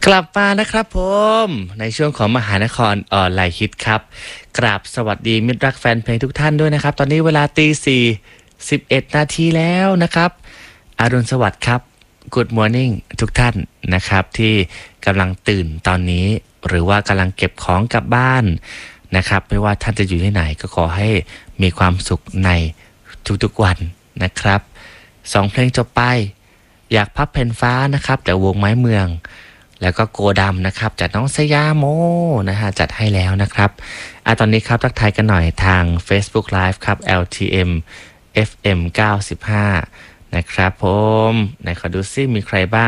กลับมานะครับผมในช่วงของมหานครออนไลน์ฮิตครับกราบสวัสดีมิตรรักแฟนเพลงทุกท่านด้วยนะครับตอนนี้เวลาตี 4 11 นาทีแล้วนะครับอรุณสวัสดิ์ครับ Good Morning ทุกท่านนะครับที่กำลังตื่นตอนนี้หรือว่ากำลังเก็บของกลับบ้านนะครับไม่ว่าท่านจะอยู่ที่ไหนก็ขอให้มีความสุขในทุกๆวันนะครับ2 เพลงจบไปอยากพับเพนฟ้านะครับแต่วงไม้เมืองแล้วก็โกดำนะครับจากน้องสยามโมนะฮะจัดให้แล้วนะครับตอนนี้ครับทักทายกันหน่อยทาง Facebook Live ครับ LTM FM 95นะครับผมไหนขอดูซิมีใครบ้าง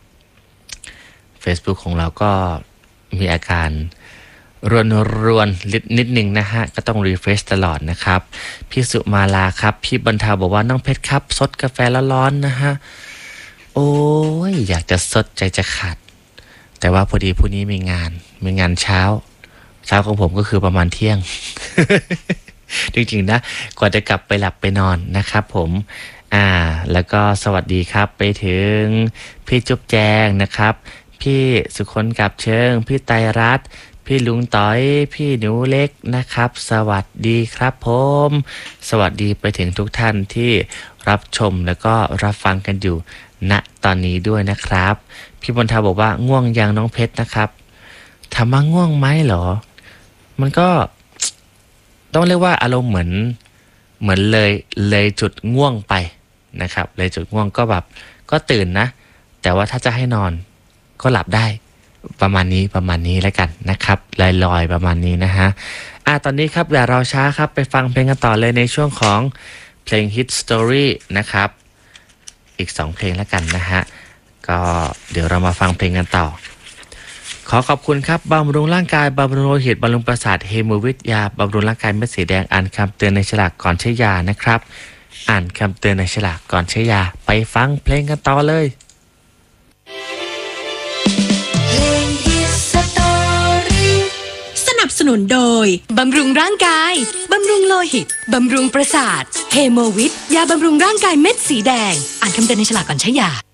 Facebook ของเราก็มีอาการรวนนิดนึงนะฮะก็ต้องรีเฟรชตลอดนะครับพี่สุมาลาครับพี่บรรเทาบอกว่าน้องเพชรครับซดกาแฟร้อนๆนะฮะโอ้ยอยากจะซดใจจะขาดแต่ว่าพอดีพรุ่งนี้มีงานเช้าของผมก็คือประมาณเที่ยง จริงๆนะกว่าจะกลับไปหลับไปนอนนะครับผมแล้วก็สวัสดีครับไปถึงพี่จุ๊บแจงนะครับพี่สุคนกับเชิงพี่ไตรรัตน์พี่ลุงต้อยพี่หนูเล็กนะครับสวัสดีครับผมสวัสดีไปถึงทุกท่านที่รับชมแล้วก็รับฟังกันอยู่ณตอนนี้ด้วยนะครับพี่บรรทาบอกว่าง่วงยังน้องเพชรนะครับถามว่าง่วงไหมเหรอมันก็ต้องเรียกว่าอารมณ์เหมือนเลยจุดง่วงไปนะครับเลยจุดง่วงก็แบบก็ตื่นนะแต่ว่าถ้าจะให้นอนก็หลับได้ประมาณนี้แล้วกันนะครับลอยๆประมาณนี้นะฮะตอนนี้ครับอย่ารอช้าครับไปฟังเพลงกันต่อเลยในช่วงของเพลง Hit Story นะครับอีก2 เพลงแล้วกันนะฮะก็เดี๋ยวเรามาฟังเพลงกันต่อขอขอบคุณครับบำรุงร่างกายบำรุงโลหิตบำรุงประสาทเฮโมวิทยาบำรุงร่างกายเม็ดสีแดงอ่านคำเตือนในฉลากก่อนใช้ยานะครับอ่านคำเตือนในฉลากก่อนใช้ยาไปฟังเพลงกันต่อเลยสนับสนุนโดยบำรุงร่างกายบำรุงโลหิตบำรุงประสาทเฮโมวิทยาบำรุงร่างกายเม็ดสีแดงอ่านคำเตือนในฉลากก่อนใช้ยา